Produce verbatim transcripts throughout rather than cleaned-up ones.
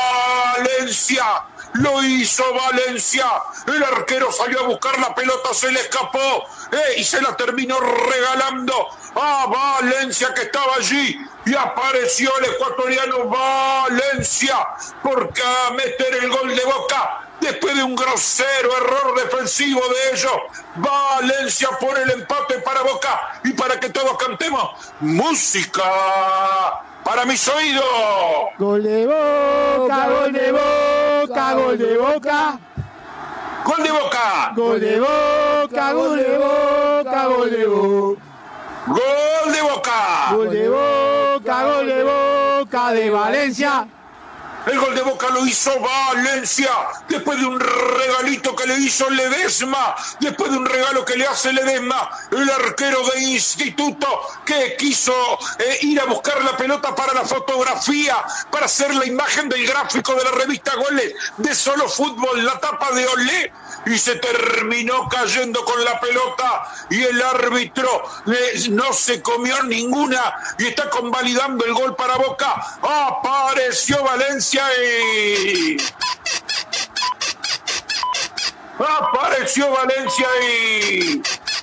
Valencia. Lo hizo Valencia. El arquero salió a buscar la pelota, se le escapó eh, y se la terminó regalando a Valencia, que estaba allí. Y apareció el ecuatoriano Valencia porque a meter el gol de Boca. Después de un grosero error defensivo de ellos, Valencia pone el empate para Boca. Y para que todos cantemos, música para mis oídos. Gol de Boca, gol de Boca, gol de Boca. Gol de Boca. Gol de Boca, gol de Boca, gol de Boca. Gol de Boca. Gol de Boca, gol de Boca de Valencia. El gol de Boca lo hizo Valencia, después de un regalito que le hizo Ledesma, después de un regalo que le hace Ledesma, el arquero de Instituto, que quiso eh, ir a buscar la pelota para la fotografía, para hacer la imagen del gráfico de la revista Goles de Solo Fútbol, la tapa de Olé, y se terminó cayendo con la pelota, y el árbitro eh, no se comió ninguna, y está convalidando el gol para Boca. Apareció Valencia y... Apareció Valencia y...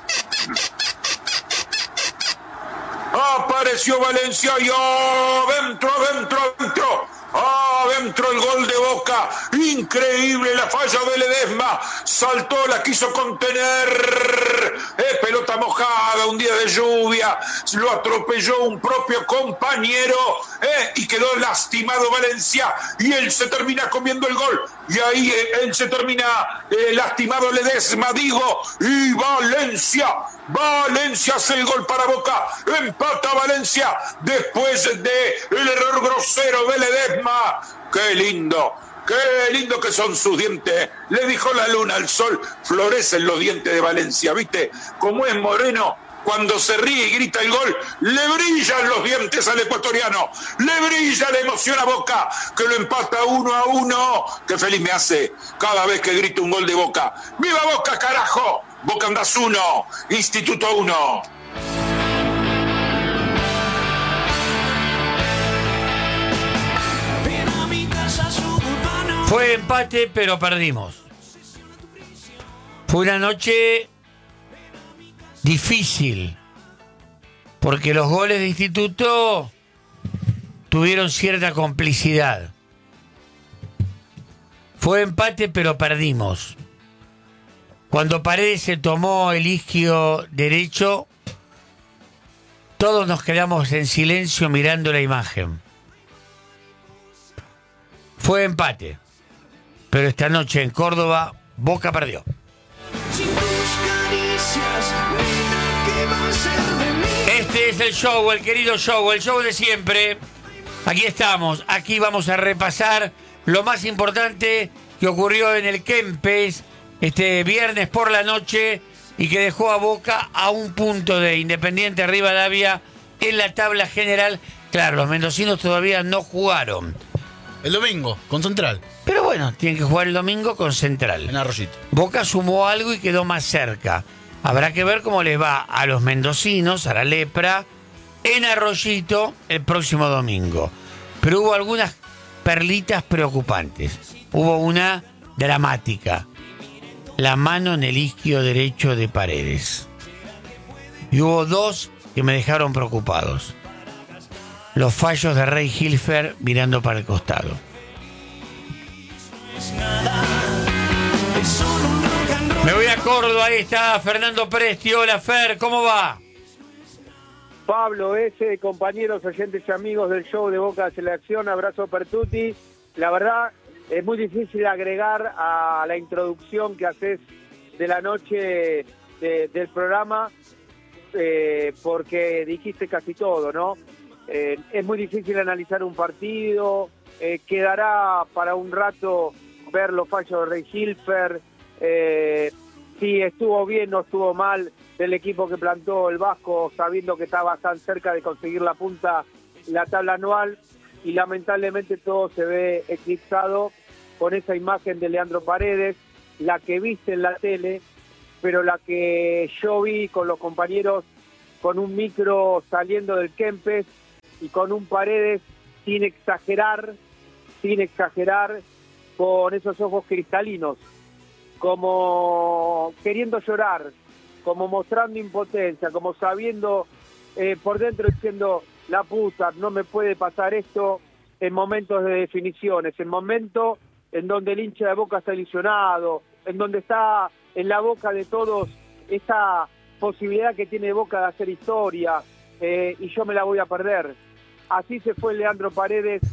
Apareció Valencia y adentro, adentro, adentro. Adentro el gol de Boca. Increíble la falla de Ledesma. Saltó, la quiso contener. Eh, pelota mojada, un día de lluvia. Lo atropelló un propio compañero. Eh, y quedó lastimado Valencia. Y él se termina comiendo el gol. Y ahí eh, él se termina eh, lastimado Ledesma, digo. Y Valencia. Valencia hace el gol para Boca. Empata Valencia después de el error grosero de Ledesma. ¡Qué lindo! ¡Qué lindo que son sus dientes! Le dijo la luna al sol, florecen los dientes de Valencia, ¿viste? Como es moreno, cuando se ríe y grita el gol, le brillan los dientes al ecuatoriano, le brilla la emoción a Boca, que lo empata uno a uno. ¡Qué feliz me hace cada vez que grito un gol de Boca! ¡Viva Boca, carajo! Boca andás uno, Instituto uno. Fue empate, pero perdimos. Fue una noche difícil, porque los goles de Instituto tuvieron cierta complicidad. Fue empate, pero perdimos. Cuando Paredes se tomó el isquio derecho, todos nos quedamos en silencio mirando la imagen. Fue empate, pero esta noche en Córdoba, Boca perdió. Este es el show, el querido show, el show de siempre. Aquí estamos, aquí vamos a repasar lo más importante que ocurrió en el Kempes este viernes por la noche y que dejó a Boca a un punto de Independiente Rivadavia en la tabla general. Claro, los mendocinos todavía no jugaron. El domingo, con Central. Pero bueno, tienen que jugar el domingo con Central. En Arroyito. Boca sumó algo y quedó más cerca. Habrá que ver cómo les va a los mendocinos, a la Lepra, en Arroyito el próximo domingo. Pero hubo algunas perlitas preocupantes. Hubo una dramática. La mano en el isquio derecho de Paredes. Y hubo dos que me dejaron preocupados. Los fallos de Rey Hilfer mirando para el costado. Me voy a Córdoba, ahí está Fernando Presti. Hola Fer, ¿cómo va? Pablo S., compañeros, oyentes y amigos del show de Boca Selección, abrazo per tutti. La verdad, es muy difícil agregar a la introducción que haces de la noche de, del programa, eh, porque dijiste casi todo, ¿no? Eh, es muy difícil analizar un partido, eh, quedará para un rato ver los fallos de Rey Hilfer, eh, si estuvo bien o estuvo mal del equipo que plantó el Vasco, sabiendo que estaba tan cerca de conseguir la punta en la tabla anual, y lamentablemente todo se ve eclipsado con esa imagen de Leandro Paredes, la que viste en la tele, pero la que yo vi con los compañeros con un micro saliendo del Kempes y con un Paredes sin exagerar, sin exagerar, con esos ojos cristalinos, como queriendo llorar, como mostrando impotencia, como sabiendo eh, por dentro diciendo, la puta, no me puede pasar esto, en momentos de definiciones, en momentos en donde el hincha de Boca está ilusionado, en donde está en la boca de todos esta posibilidad que tiene Boca de hacer historia, eh, y yo me la voy a perder. Así se fue Leandro Paredes